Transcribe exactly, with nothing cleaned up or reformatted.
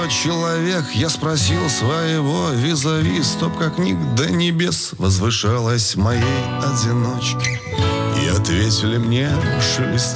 кто человек? Я спросил своего визави. Стопка книг до небес возвышалась моей одиночке. И ответили мне шелест